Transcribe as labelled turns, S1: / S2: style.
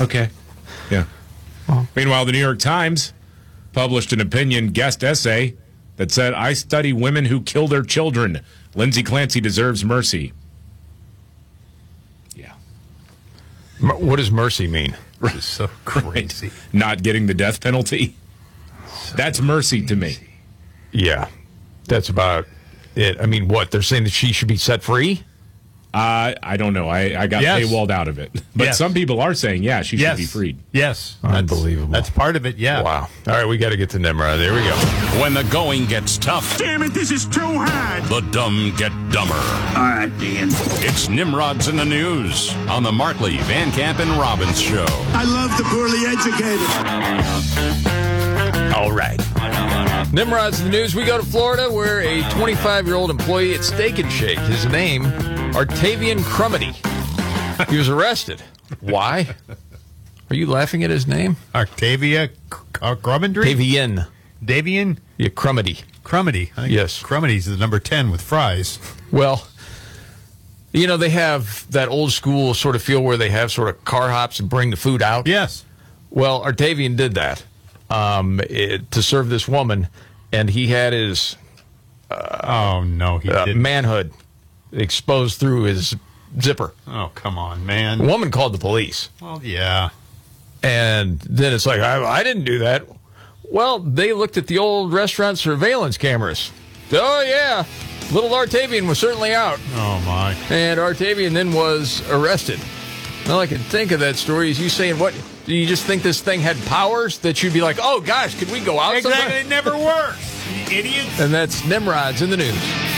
S1: Okay. Yeah. Meanwhile, the New York Times published an opinion guest essay that said, I study women who kill their children. Lindsay Clancy deserves mercy. Yeah.
S2: What does mercy mean?
S3: It's so crazy.
S1: Right. Not getting the death penalty. That's mercy to me.
S2: Yeah. That's about it. I mean, what? They're saying that she should be set free?
S1: I don't know. I got paywalled out of it. But some people are saying, she should be freed.
S3: Yes.
S2: Unbelievable.
S3: That's part of it, yeah.
S2: Wow. All right, we got to get to Nimrod. There we go.
S4: When the going gets tough.
S5: Damn it, this is too hard.
S4: The dumb get dumber.
S5: All right, Dan.
S4: It's Nimrod's in the News on the Markley, Van Camp, and Robbins Show.
S5: I love the poorly educated.
S2: All right. Nimrod's in the News. We go to Florida where a 25-year-old employee at Steak and Shake, his name, Artavian Crumity, he was arrested. Why? Are you laughing at his name?
S3: Octavia Crumendry?
S2: Davian? Yeah, Crumity.
S3: Crumity.
S2: Yes.
S3: Crumity's the number 10 with fries.
S2: Well, they have that old school sort of feel where they have sort of car hops and bring the food out.
S3: Yes.
S2: Well, Artavian did that to serve this woman, and he had his manhood exposed through his zipper.
S3: Oh, come on, man.
S2: The woman called the police.
S3: Well, yeah.
S2: And then it's like, I didn't do that. Well, they looked at the old restaurant surveillance cameras. Oh, yeah. Little Artavian was certainly out.
S3: Oh, my.
S2: And Artavian then was arrested. All I can think of that story is you saying, what, do you just think this thing had powers that you'd be like, oh, gosh, could we go out
S3: Exactly.
S2: sometime?
S3: It never works, you idiots.
S2: And that's Nimrod's in the News.